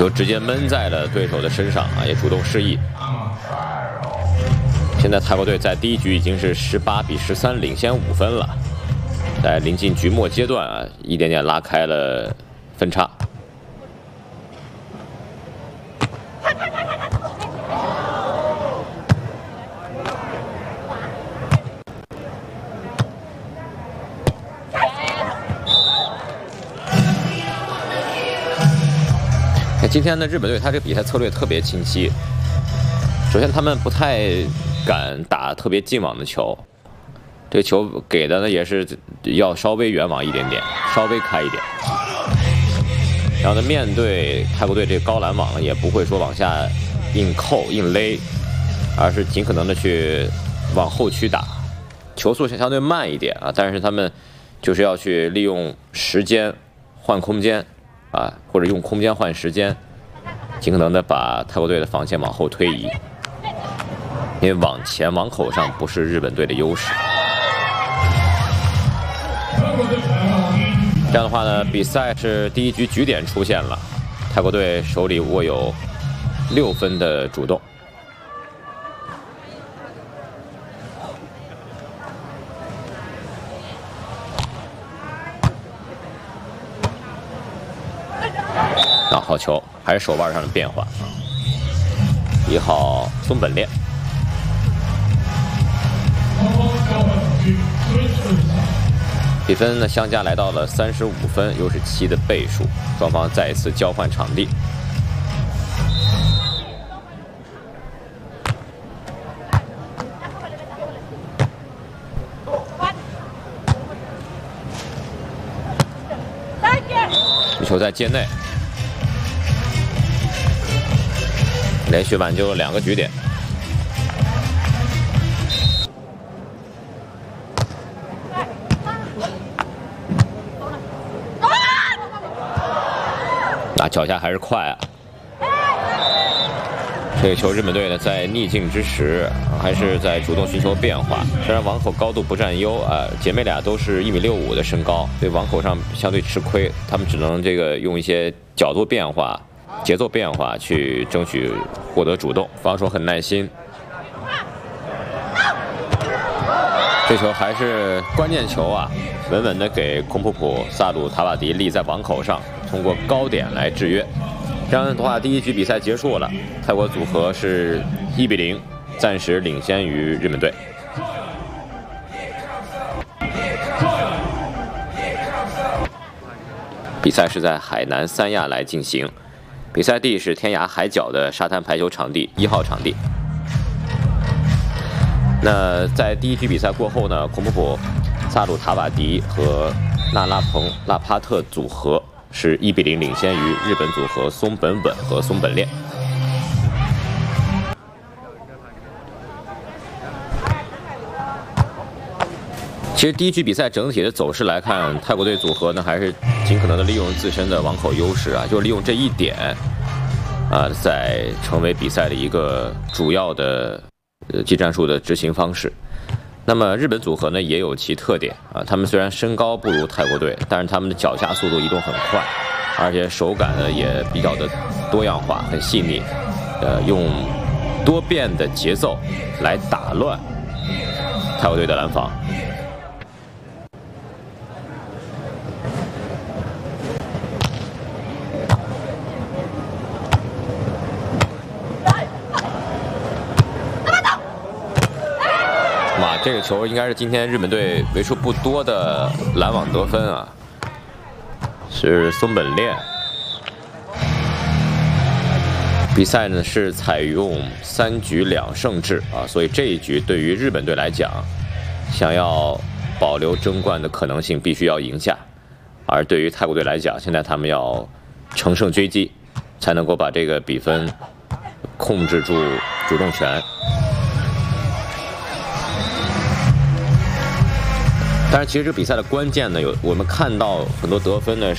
球直接闷在了对手的身上啊，也主动示意。现在泰国队在第一局已经是18比13领先5分了，在临近局末阶段啊，一点点拉开了分差。 今天的日本队，他这个比赛策略特别清晰。首先，他们不太敢打特别近网的球，这个球给的呢也是要稍微远网一点点，稍微开一点。然后呢，面对泰国队这个高拦网，也不会说往下硬扣硬勒，而是尽可能的去往后区打，球速相对慢一点啊，但是他们就是要去利用时间换空间。 啊，或者用空间换时间，尽可能的把泰国队的防线往后推移，因为往前网口上不是日本队的优势。这样的话呢，比赛是第一局局点出现了，泰国队手里握有6分的主动。 好球，还是手腕上的变化。1号松本恋，比分呢相加来到了35分，又是7的倍数，双方再一次交换场地。球在界内。 连续挽救了2个局点，那脚下还是快啊！这个球日本队呢在逆境之时，还是在主动寻求变化。虽然网口高度不占优啊，姐妹俩都是1.65米的身高，对网口上相对吃亏，她们只能这个用一些角度变化。 节奏变化去争取获得主动，防守很耐心。这球还是关键球啊，稳稳的给孔普普萨鲁塔瓦迪立在网口上，通过高点来制约。这样的话，第一局比赛结束了，泰国组合是1比0，暂时领先于日本队。比赛是在海南三亚来进行。 比赛地是天涯海角的沙滩排球场地1号场地。那在第一局比赛过后呢，孔普普、萨鲁塔瓦迪和纳拉蓬拉帕特组合是1比0领先于日本组合松本稳和松本恋。其实第一局比赛整体的走势来看，泰国队组合呢还是尽可能的利用自身的网口优势啊，就是利用这一点，在成为比赛的一个主要的技战术的执行方式。那么日本组合呢也有其特点啊，他们虽然身高不如泰国队，但是他们的脚下速度移动很快，而且手感呢也比较的多样化，很细腻，用多变的节奏来打乱泰国队的拦防。 这个球应该是今天日本队为数不多的拦网得分啊，是松本恋。比赛呢是采用3局2胜制啊，所以这一局对于日本队来讲，想要保留争冠的可能性必须要赢下，而对于泰国队来讲，现在他们要乘胜追击，才能够把这个比分控制住主动权。 但是其实这个比赛的关键呢，我们看到很多得分呢